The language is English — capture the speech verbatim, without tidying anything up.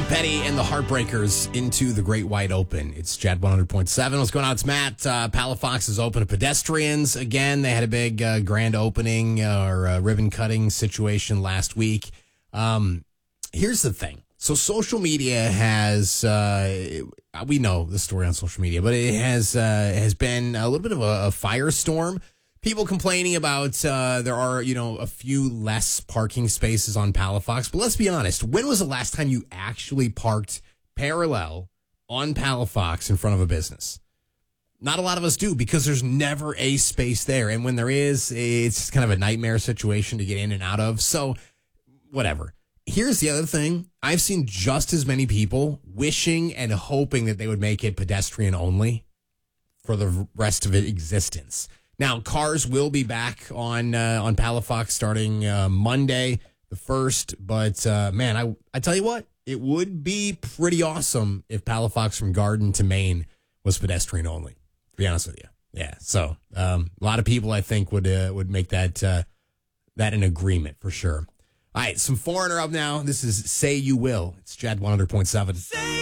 Tom Petty and the Heartbreakers into the Great Wide Open. It's Jad one hundred point seven. What's going on? It's Matt. Uh, Palafox is open to pedestrians. Again, they had a big uh, grand opening uh, or uh, ribbon cutting situation last week. Um, here's the thing. So social media has, uh, we know the story on social media, but it has uh, has been a little bit of a, a firestorm. People complaining about uh, there are, you know, a few less parking spaces on Palafox. But let's be honest. When was the last time you actually parked parallel on Palafox in front of a business? Not a lot of us do because there's never a space there. And when there is, it's kind of a nightmare situation to get in and out of. So whatever. Here's the other thing. I've seen just as many people wishing and hoping that they would make it pedestrian only for the rest of its existence. Now, cars will be back on uh, on Palafox starting uh, Monday, the first. But, uh, man, I, I tell you what, it would be pretty awesome if Palafox from Garden to Main was pedestrian only, to be honest with you. Yeah, so um, a lot of people, I think, would uh, would make that, uh, that an agreement for sure. All right, some Foreigner up now. This is Say You Will. It's Jad one hundred point seven.